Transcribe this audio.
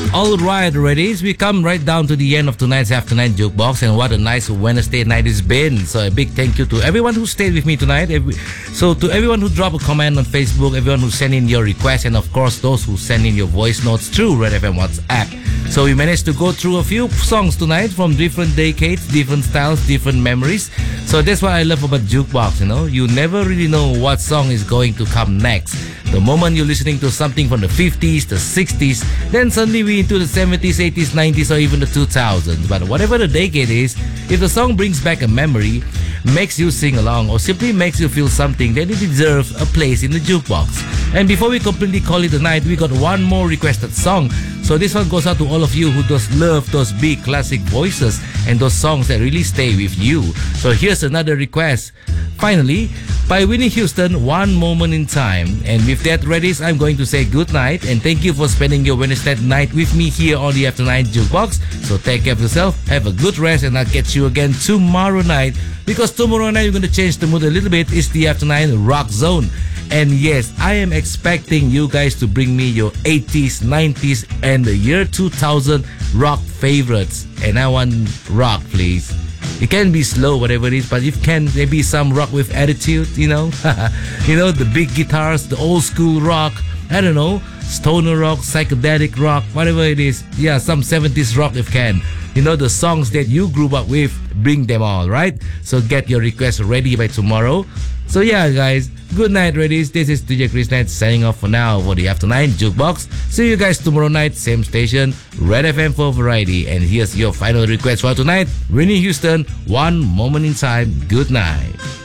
All right, ready? We come right down to the end of tonight's Afternoon Jukebox, and what a nice Wednesday night it's been. So a big thank you to everyone who stayed with me tonight. So to everyone who dropped a comment on Facebook, everyone who sent in your requests, and of course those who sent in your voice notes through Red FM WhatsApp. So we managed to go through a few songs tonight from different decades, different styles, different memories. So that's what I love about Jukebox, you never really know what song is going to come next. The moment you're listening to something from the 50s, the 60s, then suddenly we're into the 70s, 80s, 90s, or even the 2000s. But whatever the decade is, if the song brings back a memory, makes you sing along, or simply makes you feel something, then it deserves a place in the jukebox. And before we completely call it a night, we got one more requested song. So this one goes out to all of you who just love those big classic voices and those songs that really stay with you. So here's another request. Finally, by Whitney Houston, One Moment in Time. And with that, Reddies, I'm going to say good night and thank you for spending your Wednesday night with me here on the After 9 Jukebox. So take care of yourself, have a good rest, and I'll catch you again tomorrow night, because tomorrow night we're going to change the mood a little bit. It's the After 9 Rock Zone. And yes, I am expecting you guys to bring me your 80s, 90s, and the year 2000 rock favorites. And I want rock, please. It can be slow, whatever it is, but if can, maybe some rock with attitude, the big guitars, the old school rock, I don't know, stoner rock, psychedelic rock, whatever it is. Yeah, some 70s rock if can. The songs that you grew up with, bring them all, right? So get your requests ready by tomorrow. So yeah, guys, good night, Reddies. This is DJ Chris Knight signing off for now for the After 9 Jukebox. See you guys tomorrow night, same station, Red FM for Variety. And here's your final request for tonight, Whitney Houston, One Moment in Time. Good night.